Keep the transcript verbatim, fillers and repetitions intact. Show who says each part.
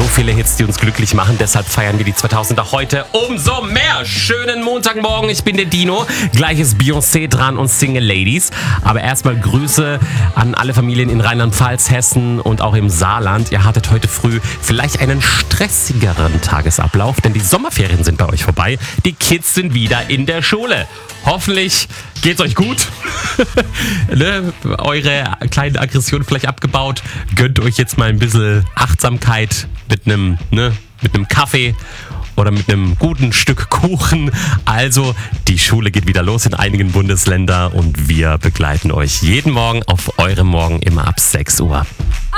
Speaker 1: viele Hits, die uns glücklich machen. Deshalb feiern wir die zweitausender heute umso mehr. Schönen Montagmorgen, ich bin der Dino. Gleich ist Beyoncé dran und Single Ladies. Aber erstmal Grüße an alle Familien in Rheinland-Pfalz, Hessen und auch im Saarland. Ihr hattet heute früh vielleicht einen stressigeren Tagesablauf, denn die Sommerferien sind bei euch vorbei. Die Kids sind wieder in der Schule. Hoffentlich geht's euch gut. Ne? Eure kleine Aggression vielleicht abgebaut. Gönnt euch jetzt mal ein bisschen Achtsamkeit mit einem, ne, mit einem Kaffee oder mit einem guten Stück Kuchen. Also, die Schule geht wieder los in einigen Bundesländern und wir begleiten euch jeden Morgen auf eurem Morgen immer ab sechs Uhr.